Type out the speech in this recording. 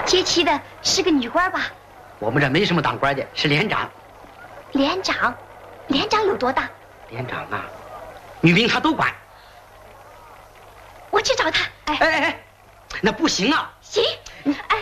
接妻的是个女官吧？ 我们这没什么当官的，是连长。 连长，连长有多大？ 连长啊，女兵他都管。 我去找他。哎， 那不行啊！ 行，哎，